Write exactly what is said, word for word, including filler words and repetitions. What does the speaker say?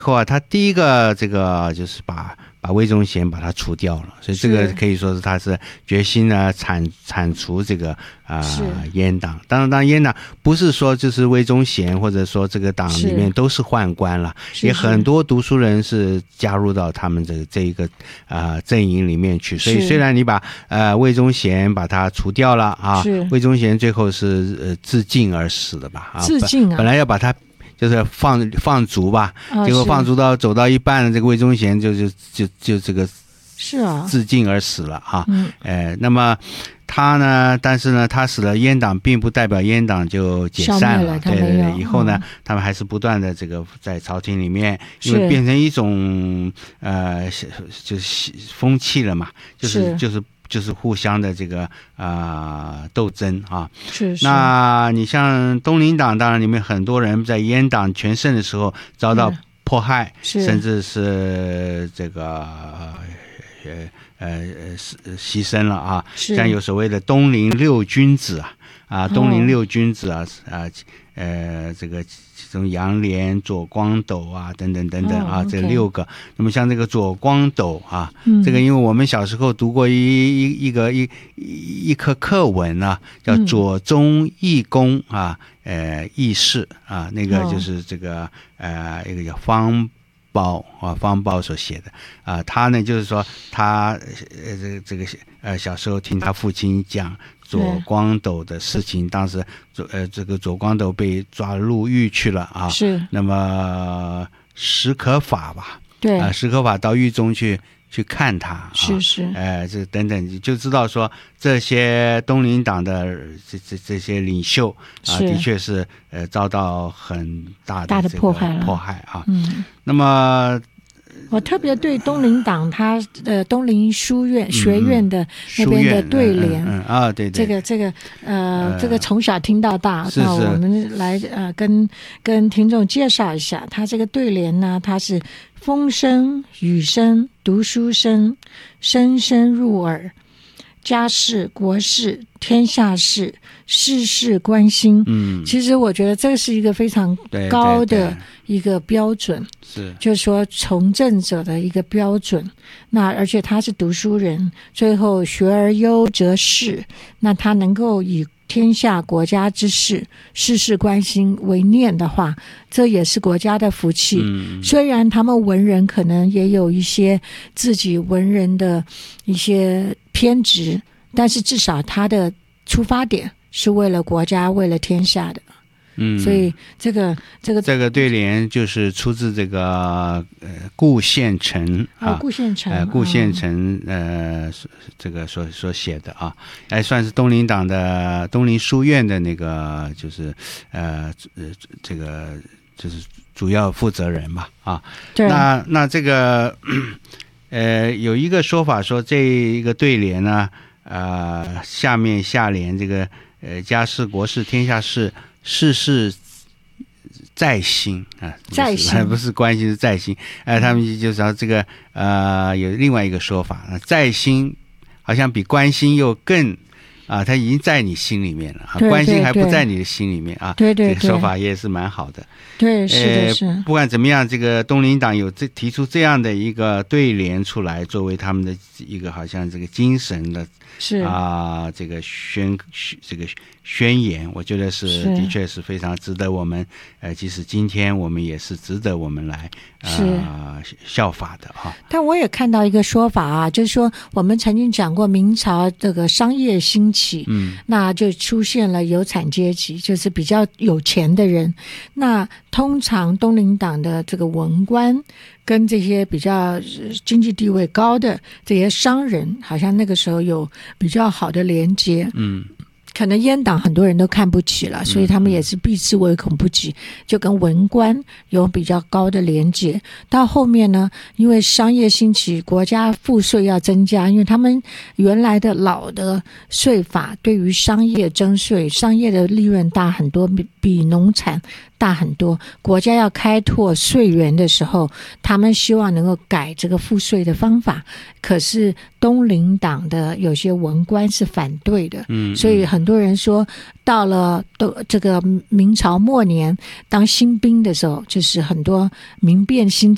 后啊，他第一个这个就是把把魏忠贤把他除掉了，所以这个可以说是他是决心呢铲铲除这个啊、呃、阉党。当然，当然阉党不是说就是魏忠贤或者说这个党里面都是宦官了，也很多读书人是加入到他们这这一个啊、呃、阵营里面去。所以虽然你把呃魏忠贤把他除掉了啊，魏忠贤最后是呃自尽而死的吧？啊， 自尽啊， 本来要把他。就是放放逐吧，哦、结果放逐到走到一半，这个魏忠贤就就就就这个是啊自尽而死了啊。 嗯， 呃，那么他呢，但是呢，他死了，阉党并不代表阉党就解散了，对对对。以后呢、嗯，他们还是不断的这个在朝廷里面，因为变成一种呃就是风气了嘛，就是是就是。就是互相的这个啊、呃、斗争啊， 是是。 那你像东林党，当然里面很多人在阉党全盛的时候遭到迫害， 嗯、 甚至是这个呃呃牺牲了啊。像有所谓的东林六君子啊，啊东林六君子啊啊呃这个。这种杨涟、左光斗啊，等等等等啊，哦 okay、这六个。那么像这个左光斗啊，嗯、这个因为我们小时候读过一一一个一一课课文啊，叫《左宗义公》啊，呃，义士啊，那个就是这个、哦、呃，一个叫方苞啊，方苞所写的啊，他呢就是说他呃这个这个呃小时候听他父亲讲。左光斗的事情，当时左呃这个左光斗被抓入狱去了啊， 是。 那么史可法吧， 对啊、呃，史可法到狱中去去看他，啊、 是是， 呃，这等等，就知道说这些东林党的这这这些领袖啊，的确是呃遭到很大的大的迫害迫害啊， 嗯， 那么。 我特别对东林党他呃东林书院、嗯、学院的那边的对联、 嗯嗯嗯、啊，对对， 这个这个呃、呃这个从小听到大， 是是那我们来呃跟跟听众介绍一下，他这个对联呢，它是风声、雨声、读书声，声声入耳。家事、国事、天下事，事事关心。嗯，其实我觉得这是一个非常高的一个标准， 是， 就是说从政者的一个标准。那而且他是读书人，最后学而优则仕，那他能够以天下国家之事，事事关心为念的话，这也是国家的福气。嗯、虽然他们文人可能也有一些自己文人的一些偏执，但是至少他的出发点是为了国家，为了天下的。嗯，所以这个这个这个对联就是出自这个呃顾宪成啊， 哦、顾宪成， 呃顾宪成呃这个所所写的啊，还算是东林党的东林书院的那个就是呃呃这个就是主要负责人吧啊。 对， 那那这个呃有一个说法说这一个对联呢，呃下面下联这个呃家事国事天下事。事事在心啊， 在心不是关心是在心，哎、呃，他们就说这个呃有另外一个说法，在心好像比关心又更啊，他已经在你心里面了啊，关心还不在你的心里面啊， 对对对， 这个说法也是蛮好的。 对，是的是、 呃。不管怎么样，这个东林党有这提出这样的一个对联出来，作为他们的一个好像这个精神的。 是啊、 呃，这个宣这个宣言，我觉得是, 是的确是非常值得我们，呃，即使今天我们也是值得我们来呃效法的哈。 但我也看到一个说法啊，就是说我们曾经讲过明朝这个商业兴起，嗯，那就出现了有产阶级，就是比较有钱的人。那通常东林党的这个文官。跟这些比较经济地位高的这些商人，好像那个时候有比较好的连接。嗯，可能阉党很多人都看不起了，所以他们也是避之唯恐不及，就跟文官有比较高的连接。到后面呢，因为商业兴起，国家赋税要增加，因为他们原来的老的税法对于商业征税，商业的利润大很多，比比农产大很多，国家要开拓税源的时候，他们希望能够改这个赋税的方法，可是东林党的有些文官是反对的，嗯，所以很多人说到了都这个明朝末年当新兵的时候，就是很多民变兴起